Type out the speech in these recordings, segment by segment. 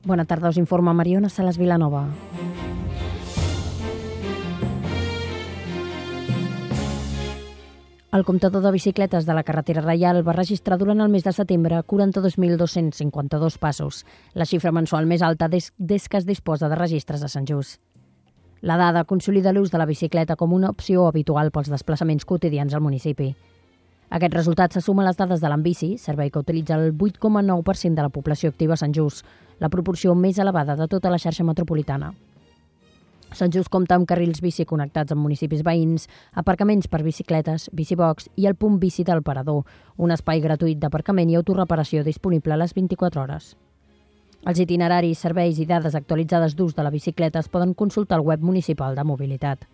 Bona tarda, us informa Mariona Salas Vilanova. El comptador de bicicletes de la carretera reial va registrar durant el mes de setembre 42.252 passos, la xifra mensual més alta des que es disposa de registres a Sant Just. La dada consolida l'ús de la bicicleta com una opció habitual pels desplaçaments quotidians al municipi. Aquest resultat se suma a les dades de l'Ambici, servei que utilitza el 8,9% de la població activa a Sant Just, la proporció més elevada de tota la xarxa metropolitana. Sant Just compta amb carrils bici connectats amb municipis veïns, aparcaments per bicicletes, bicibox i el punt bici del Parador, un espai gratuït d'aparcament i autorreparació disponible a les 24 hores. Els itineraris, serveis i dades actualitzades d'ús de la bicicleta es poden consultar al web municipal de mobilitat.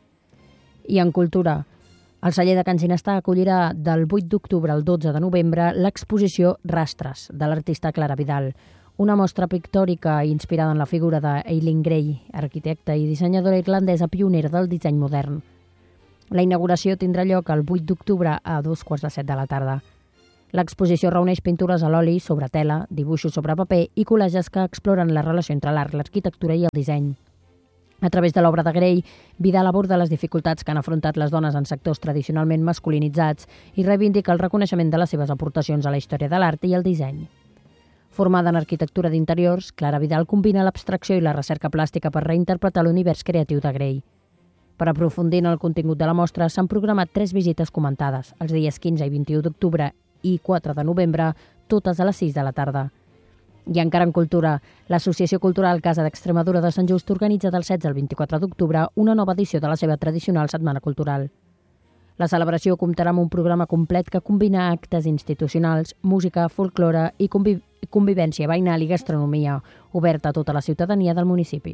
I en cultura, el celler de Can Ginestà acollirà del 8 d'octubre al 12 de novembre l'exposició Rastres, de l'artista Clara Vidal, una mostra pictòrica inspirada en la figura d'Eileen Gray, arquitecta i dissenyadora irlandesa pionera del disseny modern. La inauguració tindrà lloc el 8 d'octubre a 7:15 de la tarda. L'exposició reuneix pintures a l'oli sobre tela, dibuixos sobre paper i col·lages que exploren la relació entre l'art, l'arquitectura i el disseny. A través de l'obra de Gray, Vidal aborda les dificultats que han afrontat les dones en sectors tradicionalment masculinitzats i reivindica el reconeixement de les seves aportacions a la història de l'art i el disseny. Formada en arquitectura d'interiors, Clara Vidal combina l'abstracció i la recerca plàstica per reinterpretar l'univers creatiu de Gray. Per aprofundir en el contingut de la mostra, s'han programat 3 visites comentades, els dies 15 i 21 d'octubre i 4 de novembre, totes a les 6 de la tarda. I encara en cultura, l'Associació Cultural Casa d'Extremadura de Sant Just organitza del 16 al 24 d'octubre una nova edició de la seva tradicional Setmana Cultural. La celebració comptarà amb un programa complet que combina actes institucionals, música, folklore i convivència veïnal i gastronomia, oberta a tota la ciutadania del municipi.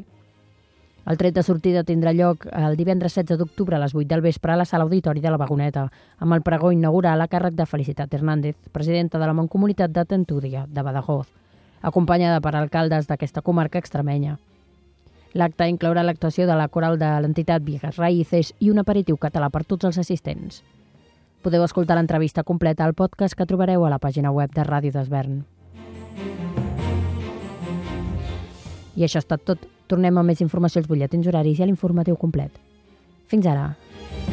El tret de sortida tindrà lloc el divendres 16 d'octubre a les 8 del vespre a la sala auditori de la Vagoneta, amb el pregó inaugural a càrrec de Felicitat Hernández, presidenta de la Mancomunitat de Tentúdia, de Badajoz, acompanyada per alcaldes d'aquesta comarca extremenya. L'acte inclourà l'actuació de la coral de l'entitat Viejas Raíces i un aperitiu català per tots els assistents. Podeu escoltar l'entrevista completa al podcast que trobareu a la pàgina web de Ràdio d'Esvern. I això ha estat tot. Tornem amb més informació als butlletins horaris i a l'informatiu complet. Fins ara.